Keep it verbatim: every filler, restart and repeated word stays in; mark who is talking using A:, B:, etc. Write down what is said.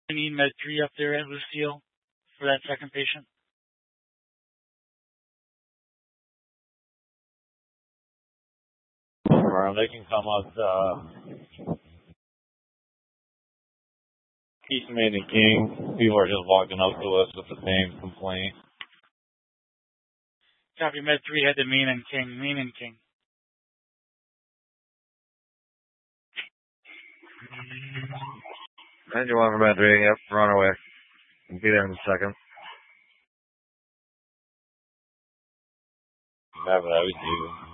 A: I need Med three up there at Lucille for that second patient.
B: Or they can come up uh, Eastman and King. People are just walking up to us with the same complaint.
A: Copy. Med three had the Mean and King. Mean and King.
C: And you want for Med three? Yep, we're on our way. We'll be there in a second.
B: Whatever that we do.